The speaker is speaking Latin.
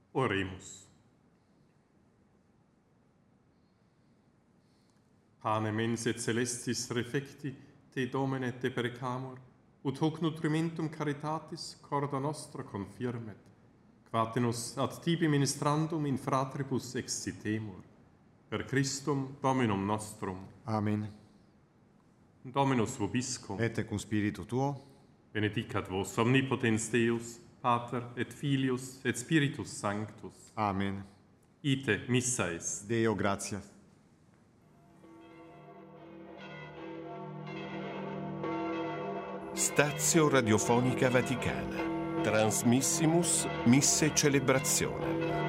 Oremus. Panem mens et celestis refecti te Domine te precamur, ut hoc nutrimentum caritatis corda nostra confirmet, quate nos ad tibi ministrandum in fratribus excitemur. Per Christum Dominum nostrum. Amen. Dominus vobiscum. Et cum spiritu tuo. Benedicat vos omnipotens Deus, Pater et Filius et Spiritus Sanctus. Amen. Ite missa est. Deo gratias. Stazio Radiofonica Vaticana. Transmissimus Misse Celebrazione.